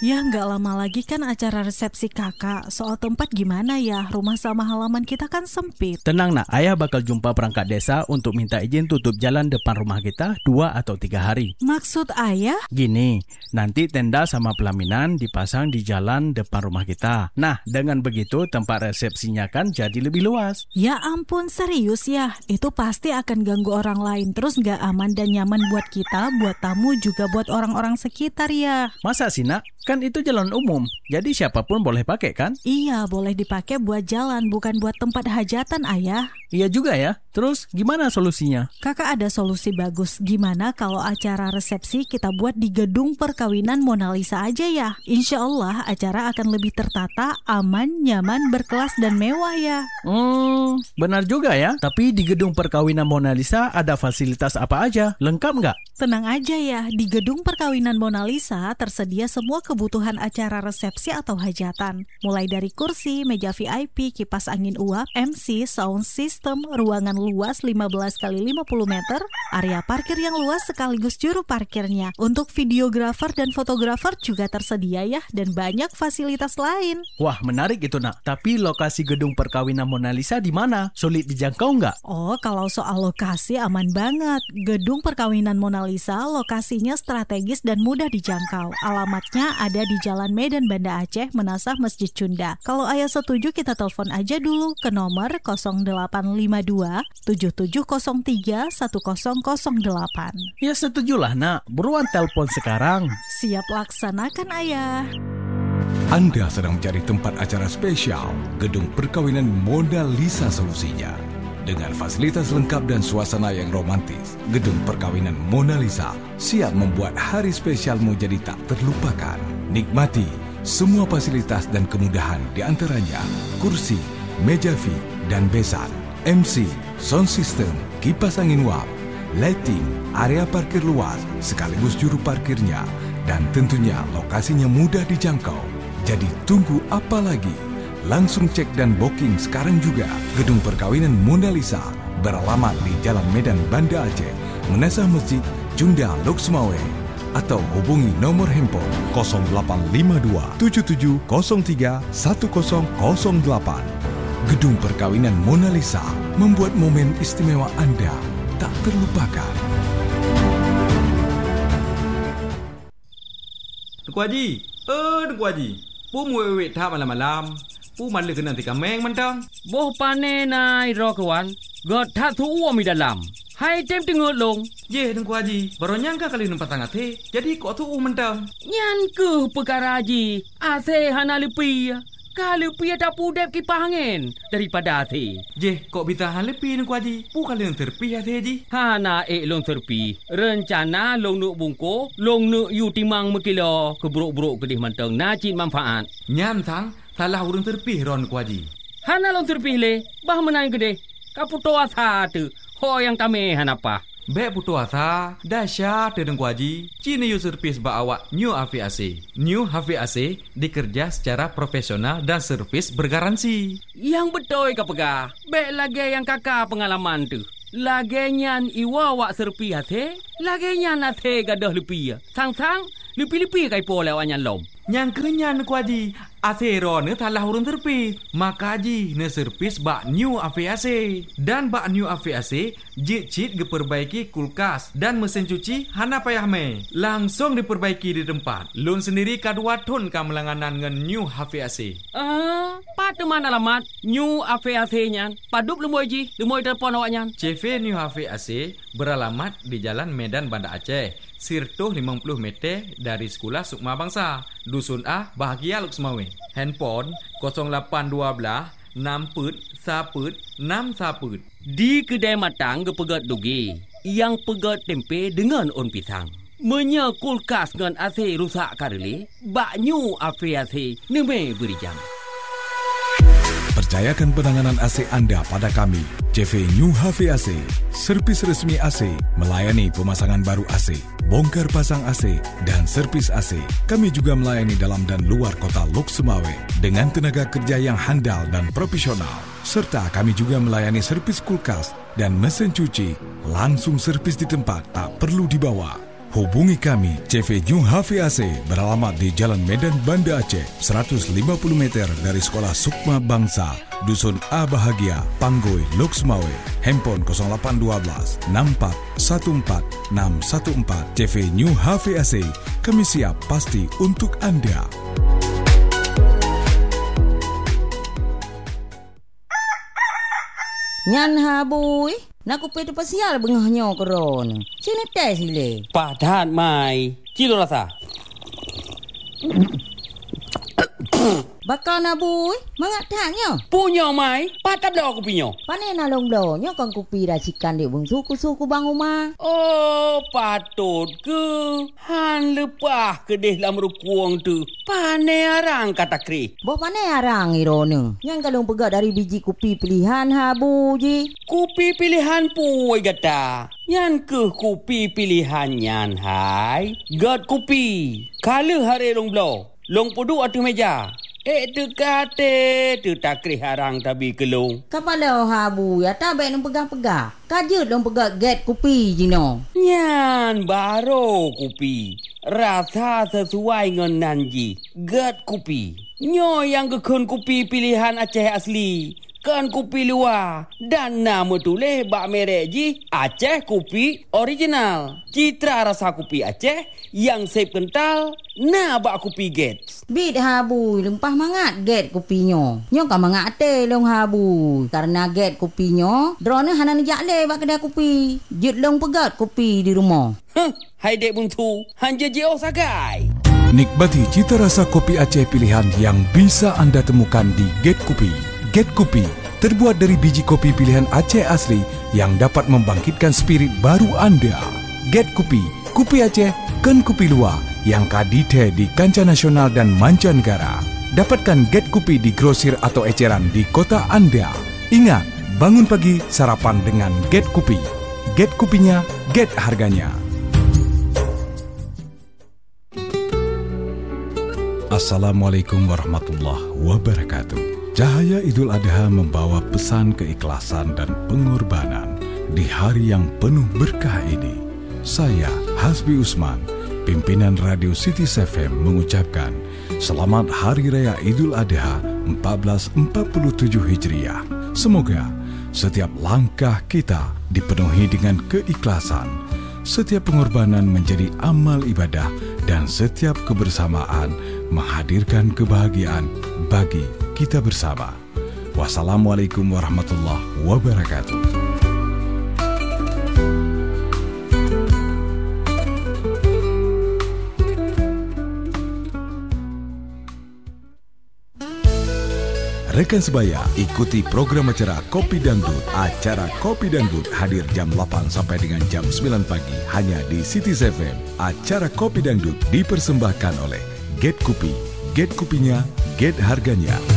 Ya nggak lama lagi kan acara resepsi kakak. Soal tempat gimana ya? Rumah sama halaman kita kan sempit. Tenang nak, ayah bakal jumpa perangkat desa untuk minta izin tutup jalan depan rumah kita 2 atau 3 hari. Maksud ayah? Gini, nanti tenda sama pelaminan dipasang di jalan depan rumah kita. Nah, dengan begitu tempat resepsinya kan jadi lebih luas. Ya ampun, serius ya? Itu pasti akan ganggu orang lain. Terus nggak aman dan nyaman buat kita, buat tamu, juga buat orang-orang sekitar ya. Masa sih nak? Kan itu jalan umum, jadi siapapun boleh pakai kan? Iya, boleh dipakai buat jalan, bukan buat tempat hajatan, ayah. Iya juga ya. Terus gimana solusinya? Kakak ada solusi bagus. Gimana kalau acara resepsi kita buat di gedung perkawinan Mona Lisa aja ya? Insya Allah acara akan lebih tertata, aman, nyaman, berkelas, dan mewah ya. Benar juga ya. Tapi di gedung perkawinan Mona Lisa ada fasilitas apa aja? Lengkap nggak? Tenang aja ya, di gedung perkawinan Mona Lisa tersedia semua kebutuhan acara resepsi atau hajatan. Mulai dari kursi, meja VIP, kipas angin uap, MC, sound system, ruangan luas 15 x 50 meter, area parkir yang luas sekaligus juru parkirnya. Untuk videografer dan fotografer juga tersedia ya, dan banyak fasilitas lain. Wah, menarik itu nak. Tapi lokasi gedung perkawinan Mona Lisa di mana? Sulit dijangkau nggak? Oh, kalau soal lokasi aman banget. Gedung perkawinan Mona Lisa lokasinya strategis dan mudah dijangkau. Alamatnya ada di Jalan Medan Banda Aceh, Menasah Masjid Cunda. Kalau ayah setuju, kita telepon aja dulu ke nomor 0852 7703 1008. Ya setujulah nak. Buruan telepon sekarang. Siap laksanakan ayah. Anda sedang mencari tempat acara spesial, gedung perkawinan Mona Lisa solusinya. Dengan fasilitas lengkap dan suasana yang romantis, gedung perkawinan Mona Lisa siap membuat hari spesialmu jadi tak terlupakan. Nikmati semua fasilitas dan kemudahan, di antaranya kursi, meja VIP dan besan, MC, sound system, kipas angin uap, lighting, area parkir luas, sekaligus juru parkirnya, dan tentunya lokasinya mudah dijangkau. Jadi tunggu apa lagi? Langsung cek dan booking sekarang juga. Gedung perkawinan Mona Lisa beralamat di Jalan Medan Banda Aceh, Menasah Masjid Cunda, Lok Sumawe. Atau hubungi nomor handphone 0852 7703 1008. Gedung perkawinan Mona Lisa membuat momen istimewa Anda tak terlupakan. Tuku Haji, Tuku Haji, pu muwe tha malam-malam, pu man le nanti kameng mentang. Boh pane nai ro kawan, god tha thu uo mi dalam. Hai tem tengok long. Ye Tuku Haji, baru nyangka kali numpat tangat he, jadi kok thu mentang. Nyan ke perkara Haji, ase hana lepi. Kalau pi ada pudep kipas angin daripada ase. Je, kok bisa hal lepi Tuku Haji? Pu kali yang terpi ase Haji. Hana long terpi. Rencana long nuk bungko, long nuk yu timang mekilo keburuk-buruk kedih manteng najin manfaat. Nyan sang, salah urang terpi ron Tuku Haji. Hana long terpi le, bah menang kedih. Kaputo asa tu, ho yang kami hanapa. Bek putu asa, dahsyat Tuku Haji. Cina yu servis ba awak New HVAC. New HVAC dikerja secara profesional dan servis bergaransi. Yang betul ka pegah. Bek lagi yang kakak pengalaman tu. Lagi nyan iwa wak serpi hati, lagi nyan hati gadah lepi. Sang-sang, lepi-lepi kai po lewat nyan lom. Yang kenyan Tuku Haji, asero ne talah urun terpi. Maka Haji ne servis bak New HVAC. Dan bak New HVAC jit-jit diperbaiki kulkas dan mesin cuci hana payah me. Langsung diperbaiki di tempat. Lun sendiri kadua ton ka melanganan ngan New HVAC. Pada mana alamat New HVAC nyan? Padup lemoy Ji, lemoy telefon awak nyan. CV New HVAC beralamat di Jalan Medan Banda Aceh, Sirtuh 50 meter dari Sekolah Sukma Bangsa, Dusun A, Bahagia Lok Sumawe. Handphone 0812 6 saput 6 saput. Di kedai matang gepegat dugi, yang pegat tempe dengan on pisang. Menya kulkas dengan AC rusak kareli, bak New HVAC neme beri jam. Percayakan penanganan AC Anda pada kami, CV New HVAC, servis resmi AC, melayani pemasangan baru AC, bongkar pasang AC, dan servis AC. Kami juga melayani dalam dan luar kota Lok Sumawe dengan tenaga kerja yang handal dan profesional. Serta kami juga melayani servis kulkas dan mesin cuci, langsung servis di tempat, tak perlu dibawa. Hubungi kami CV New HVAC beralamat di Jalan Medan Banda Aceh 150 meter dari Sekolah Sukma Bangsa, Dusun A Bahagia, Panggoi, Luxmawe. Handphone 0812 64 14 614. CV New HVAC, kami siap pasti untuk Anda. Nyan habui, nak kupi tu pasial bengahnya koron. Sini teh sile. Padat mai. Kilo rasa. Bakal nabui, mangat taknya. Punya mai. Padat dah aku punya. Pane nalong blonyo kan kupi racikan di bung suku-suku bang rumah. Oh, patut ke? Han lepah ke deh lam rukuang tu. Pane arang kata kri. Boh pane arang irone. Yang kalong pegat dari biji kupi pilihan habu ji. Kupi pilihan puai gata. Yan ke kupi pilihan yan hai. Gat kupi. Kala hari long blo. Long pudu atas meja. Tu kate, tu takri harang tabi kelong. Kapala habu ya tabek nang pegang-pegang. Kajut long pegat get kupi jino. Nyan baro kupi. Rasa sesuai dengan nanji. Get kupi. Nyo yang kekun kupi pilihan Aceh asli. Kan kupi luar. Dan nama tulis bak merek ji Aceh Kupi Original. Citra rasa kupi Aceh yang sep kental. Nah bak kupi get. Bit habu lempah mangat get kupinyo. Nyo kan mangat te long habu. Karena get kupinyo, drone hanan jakle bak kedai kupi. Jut long pegat kupi di rumah. Hai dek buntu, hanja jauh sagai. Nikmati cita rasa kopi Aceh pilihan yang bisa Anda temukan di Get Kupi. Get Kupi terbuat dari biji kopi pilihan Aceh asli yang dapat membangkitkan spirit baru Anda. Get Kupi, Kupi Aceh, kan kupi luar yang kadite di kancah nasional dan mancanegara. Dapatkan Get Kupi di grosir atau eceran di kota Anda. Ingat, bangun pagi sarapan dengan Get Kupi. Get Kupinya, get harganya. Assalamualaikum warahmatullahi wabarakatuh. Cahaya Idul Adha membawa pesan keikhlasan dan pengorbanan di hari yang penuh berkah ini. Saya, Hasbi Usman, pimpinan Radio City FM mengucapkan Selamat Hari Raya Idul Adha 1447 Hijriah. Semoga setiap langkah kita dipenuhi dengan keikhlasan, setiap pengorbanan menjadi amal ibadah, dan setiap kebersamaan menghadirkan kebahagiaan bagi kita bersama. Wassalamualaikum warahmatullahi wabarakatuh. Rekan sebaya, ikuti program acara Kopi Dangdut. Acara Kopi Dangdut hadir jam 8 sampai dengan jam 9 pagi hanya di City FM. Acara Kopi Dangdut dipersembahkan oleh Get Kupi. Get Kupinya, get harganya.